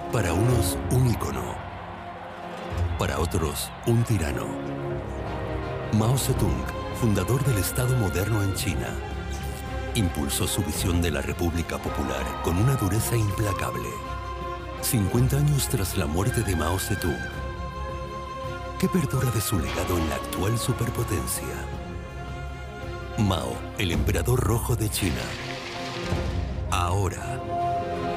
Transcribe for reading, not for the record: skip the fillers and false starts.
Para unos, un ícono. Para otros, un tirano. Mao Zedong, fundador del Estado moderno en China, impulsó su visión de la República Popular con una dureza implacable. 50 años tras la muerte de Mao Zedong, ¿qué perdura de su legado en la actual superpotencia? Mao, el emperador rojo de China. Ahora.